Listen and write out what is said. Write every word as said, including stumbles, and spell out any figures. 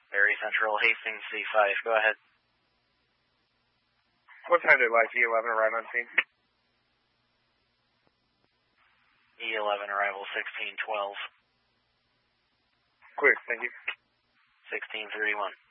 Barry Central, Hastings, C five. Go ahead. What time did like E eleven arrive on scene? E eleven arrival sixteen twelve. Quick, thank you. sixteen thirty-one.